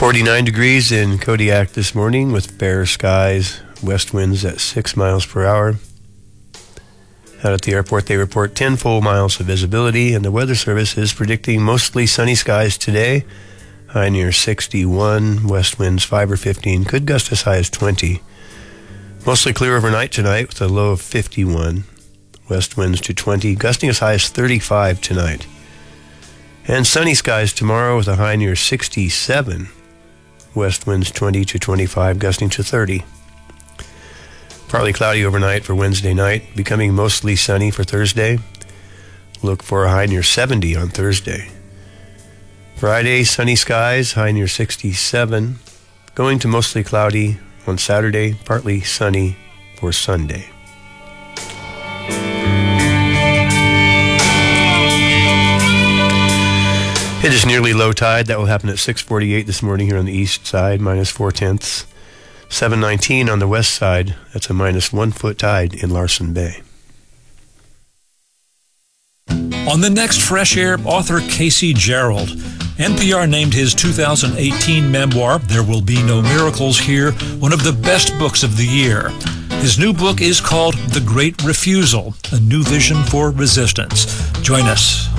49 degrees in Kodiak this morning with fair skies, west winds at 6 miles per hour. Out at the airport, they report 10 full miles of visibility, and the Weather Service is predicting mostly sunny skies today. High near 61, west winds 5 or 15, could gust as high as 20. Mostly clear overnight tonight with a low of 51. West winds to 20, gusting as high as 35 tonight. And sunny skies tomorrow with a high near 67. West winds 20 to 25, gusting to 30. Partly cloudy overnight for Wednesday night, becoming mostly sunny for Thursday. Look for a high near 70 on Thursday. Friday, sunny skies, high near 67. Going to mostly cloudy on Saturday, partly sunny for Sunday. It is nearly low tide. That will happen at 6:48 this morning here on the east side, minus 4/10. 7:19 on the west side. That's a minus 1 foot tide in Larsen Bay. On the next Fresh Air, author Casey Gerald. NPR named his 2018 memoir, There Will Be No Miracles Here, one of the best books of the year. His new book is called The Great Refusal, A New Vision for Resistance. Join us